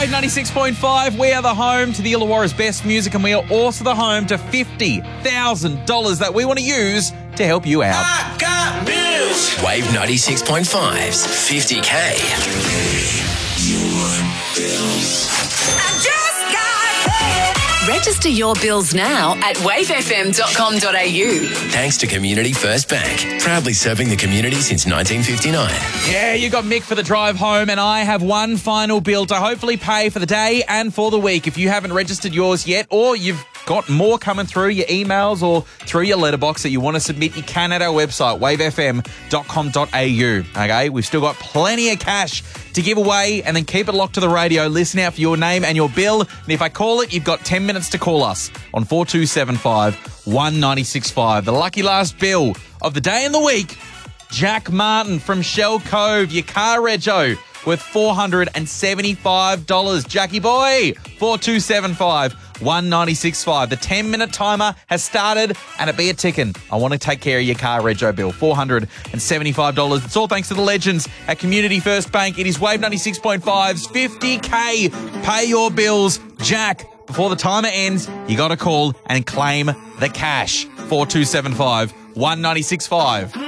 Wave 96.5. We are the home to the Illawarra's best music, and we are also the home to $50,000 that we want to use to help you out. I got bills. Wave 96.5's 50K. I just got paid. Register your bills now at wavefm.com.au. Thanks to Community First Bank. Proudly serving the community since 1959. Yeah, you got Mick for the drive home, and I have one final bill to hopefully pay for the day and for the week. If you haven't registered yours yet, or you've got more coming through your emails or through your letterbox that you want to submit, you can at our website, wavefm.com.au. Okay, we've still got plenty of cash to give away, and then keep it locked to the radio. Listen out for your name and your bill, and if I call it, you've got 10 minutes to call us on 4275 1965. The lucky last bill of the day and the week, Jack Martin from Shell Cove, your car rego, worth $475. Jackie boy, 4275 1965. The 10-minute timer has started, and it be a ticking. I want to take care of your car rego bill, $475. It's all thanks to the legends at Community First Bank. It is Wave 96.5's 50K. Pay your bills. Jack, before the timer ends, you got to call and claim the cash. 4275 1965.